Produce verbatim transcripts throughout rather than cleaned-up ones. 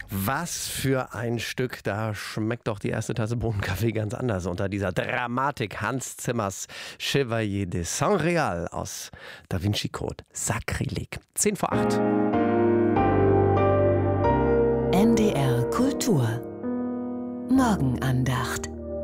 Was für ein Stück, da schmeckt doch die erste Tasse Bohnenkaffee ganz anders unter dieser Dramatik Hans Zimmers Chevalier de Saint-Réal aus Da Vinci Code. Sakrileg. zehn vor acht. N D R Kultur Morgenandacht.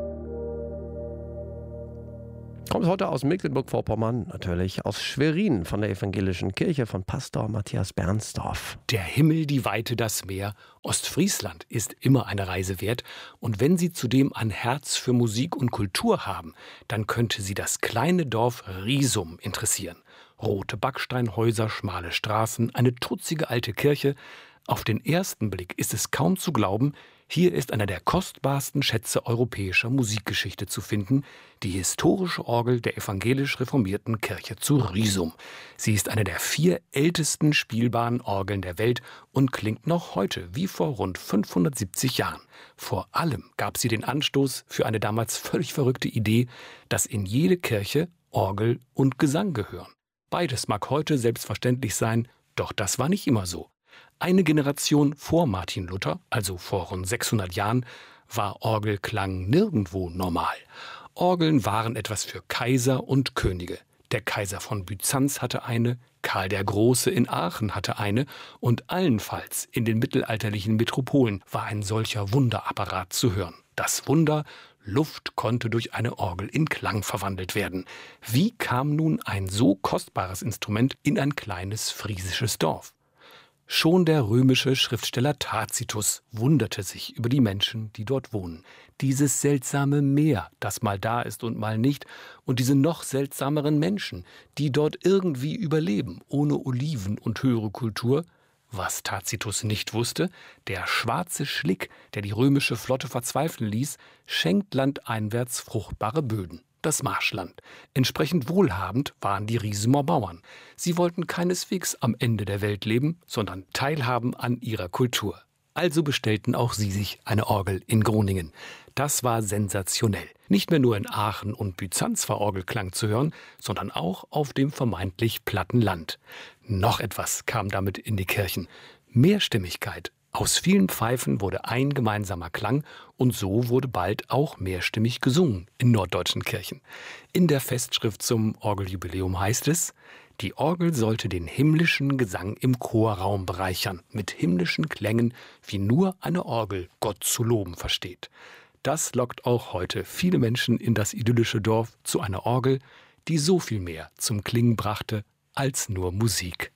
Kommt heute aus Mecklenburg-Vorpommern, natürlich aus Schwerin von der Evangelischen Kirche von Pastor Matthias Bernsdorf. Der Himmel, die Weite, das Meer. Ostfriesland ist immer eine Reise wert. Und wenn Sie zudem ein Herz für Musik und Kultur haben, dann könnte Sie das kleine Dorf Riesum interessieren. Rote Backsteinhäuser, schmale Straßen, eine trutzige alte Kirche. Auf den ersten Blick ist es kaum zu glauben, hier ist einer der kostbarsten Schätze europäischer Musikgeschichte zu finden, die historische Orgel der evangelisch reformierten Kirche zu Riesum. Sie ist eine der vier ältesten spielbaren Orgeln der Welt und klingt noch heute wie vor rund fünfhundertsiebzig Jahren. Vor allem gab sie den Anstoß für eine damals völlig verrückte Idee, dass in jede Kirche Orgel und Gesang gehören. Beides mag heute selbstverständlich sein, doch das war nicht immer so. Eine Generation vor Martin Luther, also vor rund sechshundert Jahren, war Orgelklang nirgendwo normal. Orgeln waren etwas für Kaiser und Könige. Der Kaiser von Byzanz hatte eine, Karl der Große in Aachen hatte eine und allenfalls in den mittelalterlichen Metropolen war ein solcher Wunderapparat zu hören. Das Wunder: Luft konnte durch eine Orgel in Klang verwandelt werden. Wie kam nun ein so kostbares Instrument in ein kleines friesisches Dorf? Schon der römische Schriftsteller Tacitus wunderte sich über die Menschen, die dort wohnen. Dieses seltsame Meer, das mal da ist und mal nicht, und diese noch seltsameren Menschen, die dort irgendwie überleben, ohne Oliven und höhere Kultur. Was Tacitus nicht wusste: der schwarze Schlick, der die römische Flotte verzweifeln ließ, schenkt landeinwärts fruchtbare Böden. Das Marschland. Entsprechend wohlhabend waren die Riesumer Bauern. Sie wollten keineswegs am Ende der Welt leben, sondern teilhaben an ihrer Kultur. Also bestellten auch sie sich eine Orgel in Groningen. Das war sensationell. Nicht mehr nur in Aachen und Byzanz war Orgelklang zu hören, sondern auch auf dem vermeintlich platten Land. Noch etwas kam damit in die Kirchen: Mehrstimmigkeit. Aus vielen Pfeifen wurde ein gemeinsamer Klang und so wurde bald auch mehrstimmig gesungen in norddeutschen Kirchen. In der Festschrift zum Orgeljubiläum heißt es: Die Orgel sollte den himmlischen Gesang im Chorraum bereichern, mit himmlischen Klängen, wie nur eine Orgel Gott zu loben versteht. Das lockt auch heute viele Menschen in das idyllische Dorf zu einer Orgel, die so viel mehr zum Klingen brachte als nur Musik.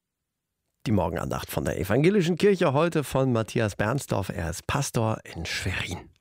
Die Morgenandacht von der Evangelischen Kirche heute von Matthias Bernsdorf. Er ist Pastor in Schwerin.